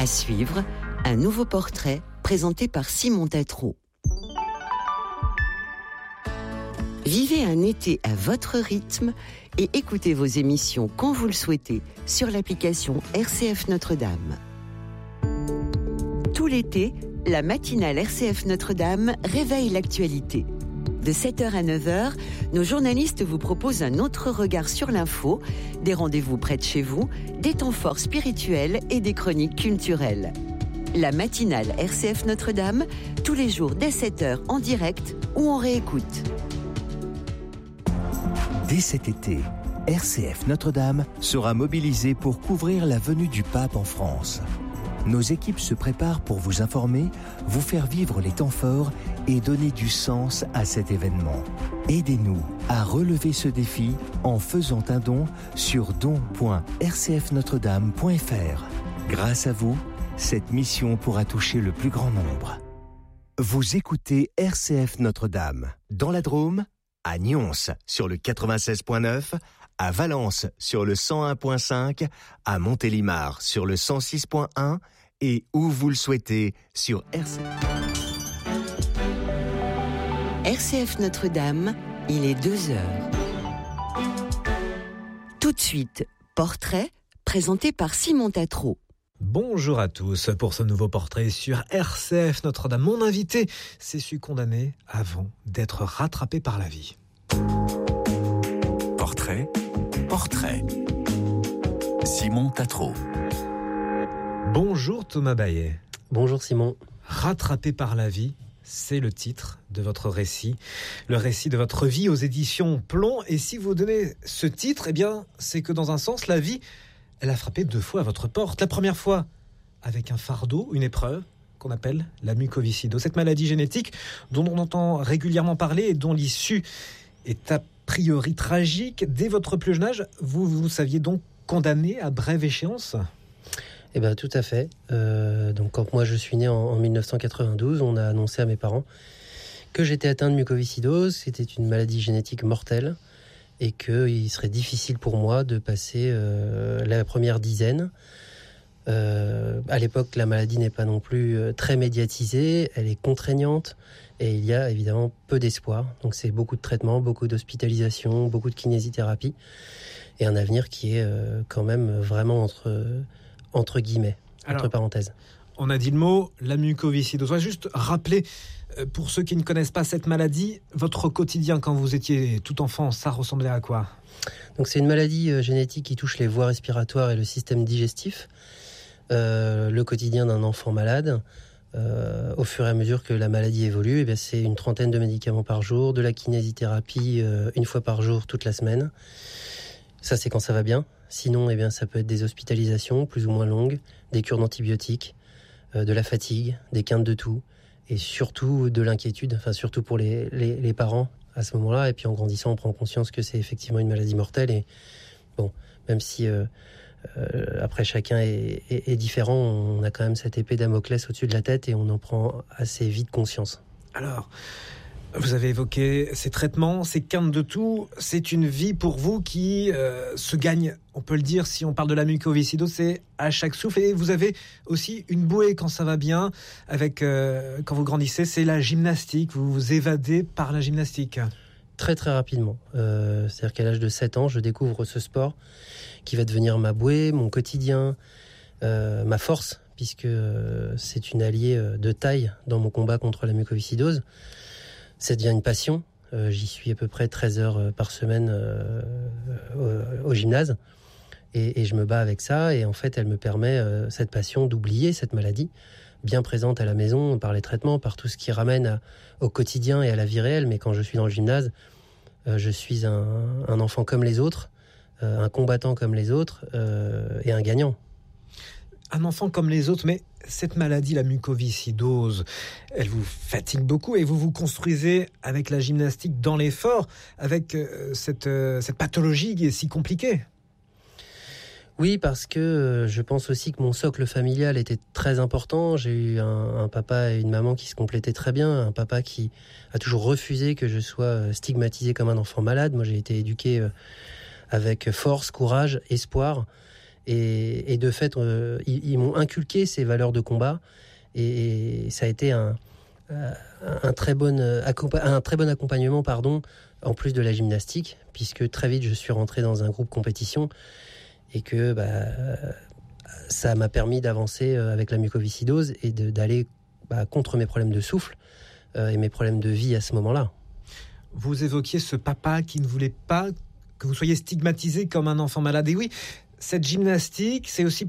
À suivre, un nouveau portrait présenté par Simon Tatro. Vivez un été à votre rythme et écoutez vos émissions quand vous le souhaitez sur l'application RCF Notre-Dame. Tout l'été, la matinale RCF Notre-Dame réveille l'actualité. De 7h à 9h, nos journalistes vous proposent un autre regard sur l'info, des rendez-vous près de chez vous, des temps forts spirituels et des chroniques culturelles. La matinale RCF Notre-Dame, tous les jours dès 7h en direct ou en réécoute. Dès cet été, RCF Notre-Dame sera mobilisée pour couvrir la venue du pape en France. Nos équipes se préparent pour vous informer, vous faire vivre les temps forts et donner du sens à cet événement. Aidez-nous à relever ce défi en faisant un don sur don.rcfnotredame.fr. Grâce à vous, cette mission pourra toucher le plus grand nombre. Vous écoutez RCF Notre-Dame, dans la Drôme, à Nyons sur le 96.9, à Valence sur le 101.5, à Montélimar sur le 106.1 et où vous le souhaitez sur RCF. RCF Notre-Dame, il est 2h. Tout de suite, portrait présenté par Simon Tatro. Bonjour à tous pour ce nouveau portrait sur RCF Notre-Dame. Mon invité s'est su condamné avant d'être rattrapé par la vie. Portrait. Simon Tatro. Bonjour Thomas Baillet. Bonjour Simon. Rattrapé par la vie, c'est le titre de votre récit. Le récit de votre vie aux éditions Plomb. Et si vous donnez ce titre, eh bien, c'est que dans un sens, la vie, elle a frappé 2 fois à votre porte. La première fois, avec un fardeau, une épreuve qu'on appelle la mucoviscidose. Cette maladie génétique dont on entend régulièrement parler et dont l'issue est a priori tragique. Dès votre plus jeune âge, vous saviez donc condamné à brève échéance ? Eh bien, tout à fait. Donc, quand moi je suis né en 1992, on a annoncé à mes parents que j'étais atteint de mucoviscidose. C'était une maladie génétique mortelle et qu'il serait difficile pour moi de passer la première dizaine. À l'époque, la maladie n'est pas non plus très médiatisée, elle est contraignante et il y a évidemment peu d'espoir. Donc c'est beaucoup de traitements, beaucoup d'hospitalisation, beaucoup de kinésithérapie et un avenir qui est quand même vraiment entre guillemets, entre parenthèses. On a dit le mot, la mucoviscidose. On va juste rappeler, pour ceux qui ne connaissent pas cette maladie, votre quotidien quand vous étiez tout enfant, ça ressemblait à quoi ? Donc c'est une maladie génétique qui touche les voies respiratoires et le système digestif. Le quotidien d'un enfant malade, au fur et à mesure que la maladie évolue, eh bien, c'est une 30aine de médicaments par jour, de la kinésithérapie 1 fois par jour toute la semaine. Ça, c'est quand ça va bien. Sinon, eh bien, ça peut être des hospitalisations plus ou moins longues, des cures d'antibiotiques, de la fatigue, des quintes de toux et surtout de l'inquiétude, enfin surtout pour les parents à ce moment-là. Et puis en grandissant, on prend conscience que c'est effectivement une maladie mortelle. Et bon, même si après chacun est différent, on a quand même cette épée Damoclès au-dessus de la tête et on en prend assez vite conscience. Alors, vous avez évoqué ces traitements, ces quintes de toux. C'est une vie pour vous qui se gagne, on peut le dire, si on parle de la mucoviscidose, c'est à chaque souffle. Et vous avez aussi une bouée quand ça va bien, avec quand vous grandissez, c'est la gymnastique. Vous vous évadez par la gymnastique. Très très rapidement. C'est-à-dire qu'à l'âge de 7 ans, je découvre ce sport qui va devenir ma bouée, mon quotidien, ma force, puisque c'est une alliée de taille dans mon combat contre la mucoviscidose. Ça devient une passion. J'y suis à peu près 13 heures par semaine au gymnase. Et je me bats avec ça. Et en fait, elle me permet, cette passion, d'oublier cette maladie, bien présente à la maison, par les traitements, par tout ce qui ramène au quotidien et à la vie réelle. Mais quand je suis dans le gymnase, je suis un enfant comme les autres, un combattant comme les autres et un gagnant. Un enfant comme les autres, mais cette maladie, la mucoviscidose, elle vous fatigue beaucoup et vous vous construisez avec la gymnastique dans l'effort, avec cette pathologie qui est si compliquée. Oui, parce que je pense aussi que mon socle familial était très important. J'ai eu un papa et une maman qui se complétaient très bien. Un papa qui a toujours refusé que je sois stigmatisé comme un enfant malade. Moi, j'ai été éduqué avec force, courage, espoir. Et de fait, ils m'ont inculqué ces valeurs de combat. Et ça a été un très bon accompagnement, en plus de la gymnastique, puisque très vite, je suis rentré dans un groupe compétition et que ça m'a permis d'avancer avec la mucoviscidose et d'aller contre mes problèmes de souffle et mes problèmes de vie à ce moment-là. Vous évoquiez ce papa qui ne voulait pas que vous soyez stigmatisé comme un enfant malade. Et oui, cette gymnastique, c'est aussi